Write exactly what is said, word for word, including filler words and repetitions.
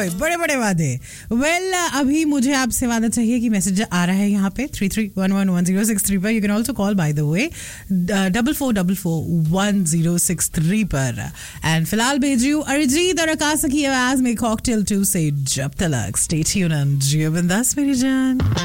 ओए बड़े बड़े वादे. वेल well, अभी मुझे आपसे वादा चाहिए कि मैसेज आ रहा है यहाँ पे three three one one one zero six three पर. You can also call by the way double four double four one zero six three पर. एंड फिलहाल भेज रही हूँ अरिजीत और आकाश की आवाज में कॉकटेल टू से जब तलक. स्टे ट्यून्ड एंड जियो बिंदास मेरी जान.